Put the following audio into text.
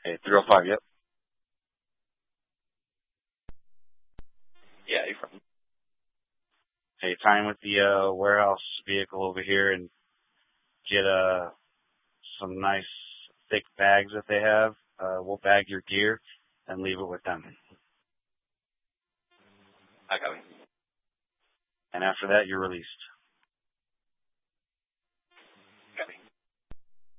Hey, 305, yep. Yeah, you're from. Hey, time with the warehouse vehicle over here and get some nice thick bags that they have. We'll bag your gear and leave it with them. I got me. And after that, you're released.